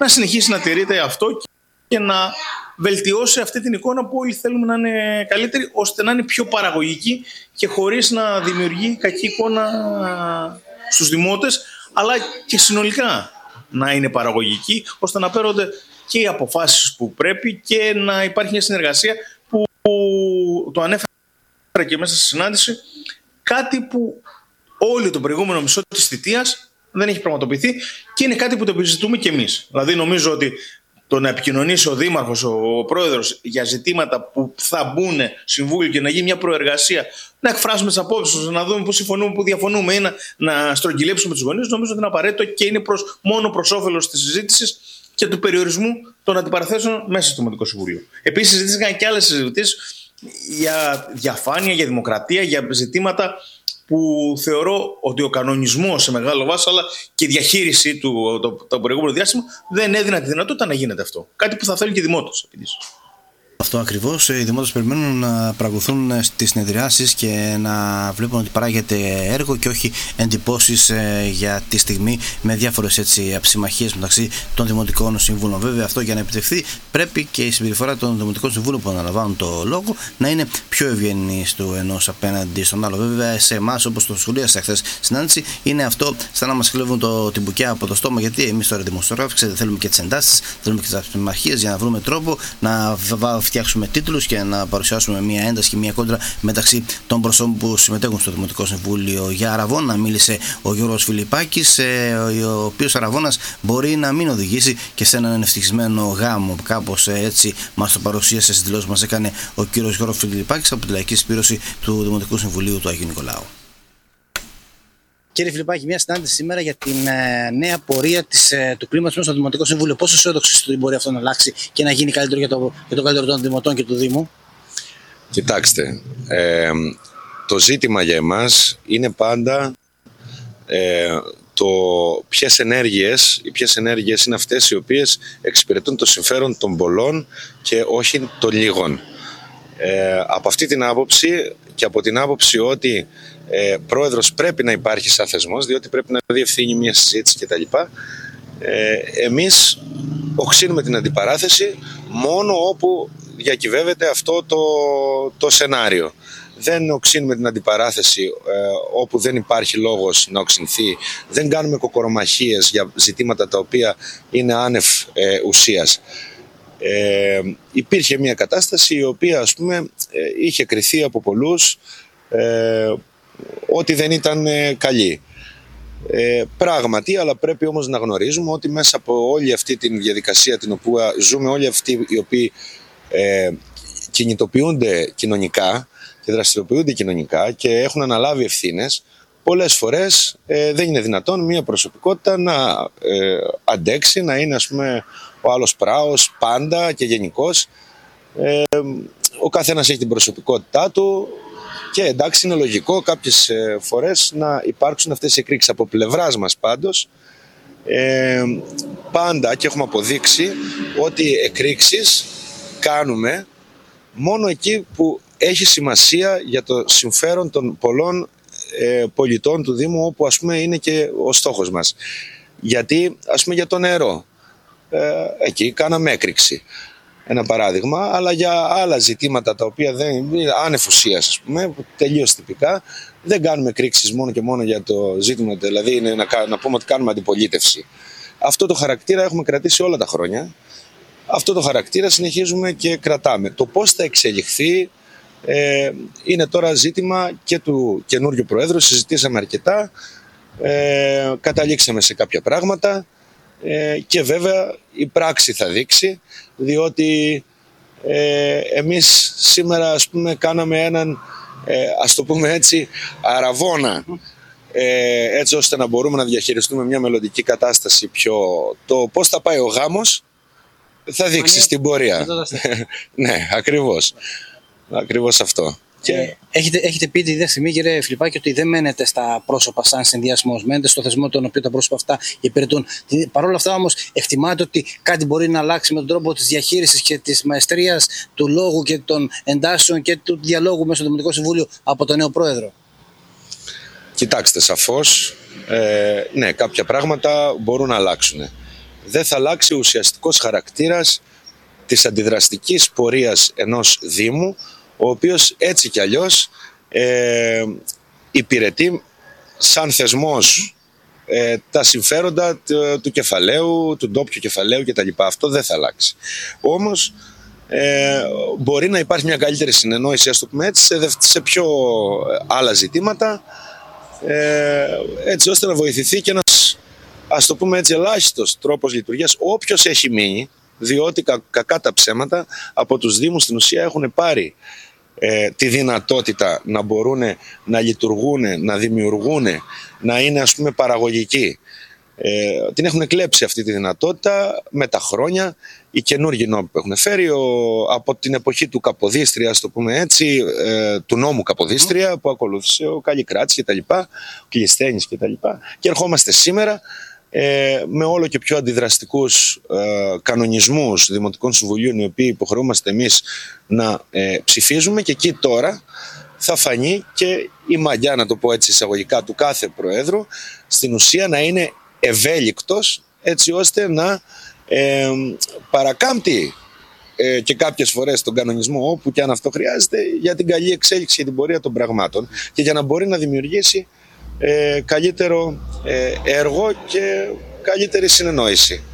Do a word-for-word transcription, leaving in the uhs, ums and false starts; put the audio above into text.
να συνεχίσει να τηρείται αυτό και να βελτιώσει αυτή την εικόνα που όλοι θέλουμε να είναι καλύτερη, ώστε να είναι πιο παραγωγική και χωρίς να δημιουργεί κακή εικόνα στους δημότες, αλλά και συνολικά να είναι παραγωγική, ώστε να παίρνονται και οι αποφάσεις που πρέπει και να υπάρχει μια συνεργασία που το ανέφερα και μέσα στη συνάντηση, κάτι που όλο το προηγούμενο μισό της θητείας δεν έχει πραγματοποιηθεί και είναι κάτι που το επιζητούμε και εμείς. Δηλαδή νομίζω ότι το να επικοινωνήσει ο δήμαρχος, ο πρόεδρος για ζητήματα που θα μπουν συμβούλιο και να γίνει μια προεργασία, να εκφράσουμε τις απόψεις, να δούμε πού συμφωνούμε, πού διαφωνούμε ή να, να στρογγυλέψουμε τους γονείς, νομίζω ότι είναι απαραίτητο και είναι προς, μόνο προς όφελος της συζήτησης και του περιορισμού των αντιπαραθέσεων μέσα στο Δημοτικό Συμβούλιο. Επίσης, συζητήθηκαν και άλλες συζητήσεις για διαφάνεια, για δημοκρατία, για ζητήματα που θεωρώ ότι ο κανονισμός σε μεγάλο βάσο, αλλά και η διαχείρισή του το, το προηγούμενο διάστημα δεν έδινε τη δυνατότητα να γίνεται αυτό. Κάτι που θα θέλουν και οι δημότες. Αυτό ακριβώς. Οι δημότες περιμένουν να πραγωθούν στις συνεδριάσεις και να βλέπουν ότι παράγεται έργο και όχι εντυπώσεις για τη στιγμή με διάφορες έτσι αψημαχίες μεταξύ των δημοτικών συμβούλων. Βέβαια, αυτό για να επιτευχθεί πρέπει και η συμπεριφορά των δημοτικών συμβούλων που αναλαμβάνουν το λόγο να είναι πιο ευγενής του ενός απέναντι στον άλλο. Βέβαια, σε εμάς, όπως το σχολίασα χθες συνάντηση, είναι αυτό σαν να μας κλέβουν το, την μπουκιά από το στόμα, γιατί εμείς τώρα δημοσιογράφοι, ξέρετε, θέλουμε και τις εντάσεις, θέλουμε και τις αψημαχίες για να βρούμε τρόπο να φτιάξουμε τίτλους και να παρουσιάσουμε μια ένταση και μια κόντρα μεταξύ των προσώπων που συμμετέχουν στο Δημοτικό Συμβούλιο. Για Αραβώνα μίλησε ο Γιώργος Φιλιππάκης, ο οποίος Αραβώνας μπορεί να μην οδηγήσει και σε έναν ευτυχισμένο γάμο. Κάπως έτσι μας το παρουσίασε στις δηλώσεις μας έκανε ο κύριος Γιώργος Φιλιππάκης από τη Λαϊκή Συσπήρωση του Δημοτικού Συμβουλίου του Αγίου Νικολάου. Κύριε Φιλιππάκη, μια συνάντηση σήμερα για την ε, νέα πορεία της, ε, του κλίματος μέσα στο Δημοτικό Συμβούλιο. Πόσο αισιόδοξοι είστε ότι μπορεί αυτό να αλλάξει και να γίνει καλύτερο για το, για το καλύτερο των δημοτών και του Δήμου? Κοιτάξτε, ε, το ζήτημα για εμάς είναι πάντα ε, το ποιες ενέργειες, οι ποιες ενέργειες είναι αυτές οι οποίες εξυπηρετούν το συμφέρον των πολλών και όχι των λίγων. Ε, από αυτή την άποψη και από την άποψη ότι ε, πρόεδρος πρέπει να υπάρχει σαν θεσμός, διότι πρέπει να διευθύνει μια συζήτηση κτλ. Ε, εμείς οξύνουμε την αντιπαράθεση μόνο όπου διακυβεύεται αυτό το, το σενάριο. Δεν οξύνουμε την αντιπαράθεση ε, όπου δεν υπάρχει λόγος να οξυνθεί. Δεν κάνουμε κοκορομαχίες για ζητήματα τα οποία είναι άνευ ε, ουσίας. Ε, υπήρχε μια κατάσταση η οποία, ας πούμε, ε, είχε κριθεί από πολλούς ε, ότι δεν ήταν ε, καλή. Ε, πράγματι, αλλά πρέπει όμως να γνωρίζουμε ότι μέσα από όλη αυτή τη διαδικασία την οποία ζούμε, όλοι αυτοί οι οποίοι ε, κινητοποιούνται κοινωνικά και δραστηριοποιούνται κοινωνικά και έχουν αναλάβει ευθύνες, πολλές φορές ε, δεν είναι δυνατόν μια προσωπικότητα να ε, αντέξει, να είναι, ας πούμε, ο άλλος πράος πάντα και γενικώς. Ε, ο καθένας έχει την προσωπικότητά του και εντάξει, είναι λογικό κάποιες ε, φορές να υπάρξουν αυτές οι εκρήξεις. Από πλευράς μας πάντως ε, πάντα και έχουμε αποδείξει ότι εκρήξεις κάνουμε μόνο εκεί που έχει σημασία για το συμφέρον των πολλών ε, πολιτών του Δήμου, όπου, ας πούμε, είναι και ο στόχος μας. Γιατί, ας πούμε, για το νερό, ε, εκεί κάναμε έκρηξη, ένα παράδειγμα, αλλά για άλλα ζητήματα τα οποία δεν είναι άνευ ουσίας, ας πούμε, τελείως τυπικά, δεν κάνουμε εκρήξεις μόνο και μόνο για το ζήτημα, δηλαδή είναι να, να πούμε ότι κάνουμε αντιπολίτευση. Αυτό το χαρακτήρα έχουμε κρατήσει όλα τα χρόνια. Αυτό το χαρακτήρα συνεχίζουμε και κρατάμε. Το πώς θα εξελιχθεί ε, είναι τώρα ζήτημα και του καινούριου Προέδρου. Συζητήσαμε αρκετά, ε, καταλήξαμε σε κάποια πράγματα ε, και βέβαια η πράξη θα δείξει, διότι ε, εμείς σήμερα, ας πούμε, κάναμε έναν, ε, ας το πούμε έτσι, αραβώνα, ε, έτσι ώστε να μπορούμε να διαχειριστούμε μια μελλοντική κατάσταση πιο... Το πώς θα πάει ο γάμος θα δείξει στην πορεία. Ναι, ακριβώς. Ακριβώς αυτό. Και... Ε, έχετε, έχετε πει τη ίδια στιγμή, κύριε Φιλιππάκη, ότι δεν μένετε στα πρόσωπα σαν συνδυασμός, μένετε στο θεσμό τον οποίο τα πρόσωπα αυτά υπηρετούν. Παρ' όλα αυτά όμως, εκτιμάτε ότι κάτι μπορεί να αλλάξει με τον τρόπο της διαχείρισης και της μαεστρίας του λόγου και των εντάσεων και του διαλόγου μέσα στο Δημοτικό Συμβούλιο από τον νέο Πρόεδρο? Κοιτάξτε, σαφώς, ε, ναι, κάποια πράγματα μπορούν να αλλάξουν. δεν θα αλλάξει ο ουσιαστικός χαρακτήρας της αντιδραστικής πορείας ενός Δήμου, ο οποίος έτσι κι αλλιώς ε, υπηρετεί σαν θεσμός ε, τα συμφέροντα του, του κεφαλαίου, του ντόπιου κεφαλαίου κτλ. Αυτό δεν θα αλλάξει. Όμως ε, μπορεί να υπάρχει μια καλύτερη συνεννόηση, ας το πούμε έτσι, σε, σε πιο άλλα ζητήματα, ε, έτσι ώστε να βοηθηθεί και ένας, ας το πούμε έτσι, ελάχιστος τρόπος λειτουργίας, όποιος έχει μείνει, διότι κα, κακά τα ψέματα από τους Δήμους στην ουσία έχουν πάρει ε, τη δυνατότητα να μπορούν να λειτουργούν, να δημιουργούν, να είναι ας πούμε παραγωγικοί. Ε, την έχουν κλέψει αυτή τη δυνατότητα με τα χρόνια. Οι καινούργιοι νόμοι που έχουν φέρει ο, από την εποχή του Καποδίστρια, ας το πούμε έτσι, ε, του νόμου Καποδίστρια που ακολούθησε ο Καλλικράτης και τα λοιπά, ο Κλεισταίνης και τα λοιπά, και ερχόμαστε σήμερα ε, με όλο και πιο αντιδραστικούς ε, κανονισμούς Δημοτικών Συμβουλίων, οι οποίοι υποχρεούμαστε εμείς να ε, ψηφίζουμε, και εκεί τώρα θα φανεί και η μαγιά, να το πω έτσι εισαγωγικά, του κάθε Προέδρου, στην ουσία να είναι ευέλικτος, έτσι ώστε να ε, παρακάμπτει ε, και κάποιες φορές τον κανονισμό, όπου και αν αυτό χρειάζεται, για την καλή εξέλιξη και την πορεία των πραγμάτων, και για να μπορεί να δημιουργήσει ε, καλύτερο ε, έργο και καλύτερη συνεννόηση.